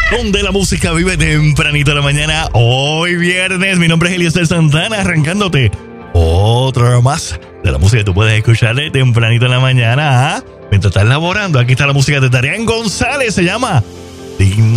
donde la música vive tempranito en la mañana. Hoy viernes, mi nombre es Eliezer Santana, arrancándote otra más de la música que tú puedes escuchar de tempranito en la mañana. Mientras estás laborando, aquí está la música de Tarián González, se llama Digno.